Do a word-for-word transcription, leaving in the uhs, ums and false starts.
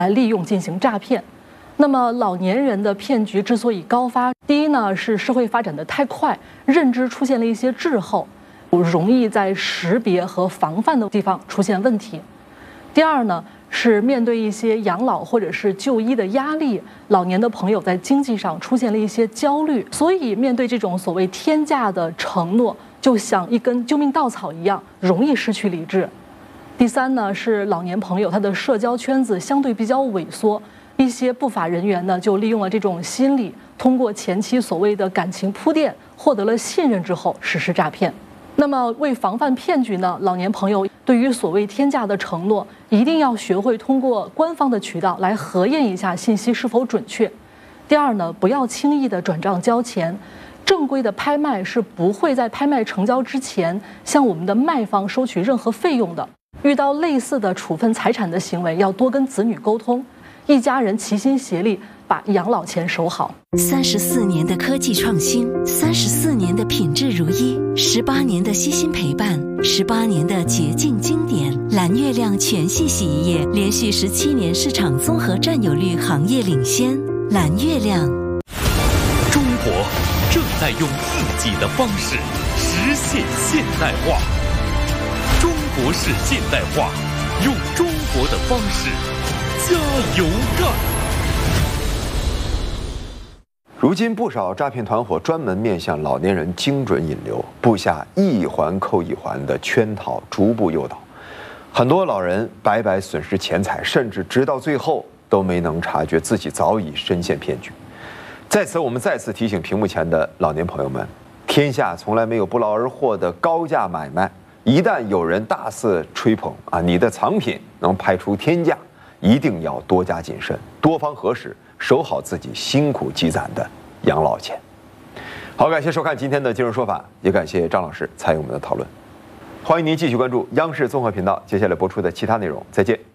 来利用进行诈骗。那么老年人的骗局之所以高发，第一呢是社会发展的太快，认知出现了一些滞后，容易在识别和防范的地方出现问题。第二呢是面对一些养老或者是就医的压力，老年的朋友在经济上出现了一些焦虑，所以面对这种所谓天价的承诺，就像一根救命稻草一样，容易失去理智。第三呢是老年朋友他的社交圈子相对比较萎缩，一些不法人员呢就利用了这种心理，通过前期所谓的感情铺垫，获得了信任之后实施诈骗。那么为防范骗局呢，老年朋友对于所谓天价的承诺，一定要学会通过官方的渠道来核验一下信息是否准确。第二呢，不要轻易的转账交钱，正规的拍卖是不会在拍卖成交之前向我们的卖方收取任何费用的。遇到类似的处分财产的行为，要多跟子女沟通，一家人齐心协力把养老钱守好。 三十四年的科技创新，三十四年的品质如一，十八年的悉心陪伴，十八年的洁净经典。蓝月亮全系洗衣液连续十七年市场综合占有率行业领先。蓝月亮。 中国正在用自己的方式实现现代化。中国式现代化，用中国的方式加油干！ 如今不少诈骗团伙专门面向老年人精准引流，布下一环扣一环的圈套，逐步诱导。很多老人白白损失钱财，甚至直到最后都没能察觉自己早已深陷骗局。在此，我们再次提醒屏幕前的老年朋友们：天下从来没有不劳而获的高价买卖。一旦有人大肆吹捧啊，你的藏品能拍出天价，一定要多加谨慎，多方核实，守好自己辛苦积攒的养老钱。好，感谢收看今天的今日说法，也感谢张老师参与我们的讨论。欢迎您继续关注央视综合频道接下来播出的其他内容，再见。